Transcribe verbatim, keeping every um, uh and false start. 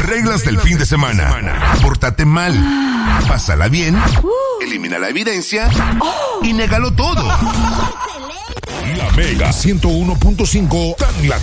Reglas del fin de semana. Pórtate mal. Pásala bien. Elimina la evidencia. Y négalo todo. La Mega ciento uno punto cinco, tan la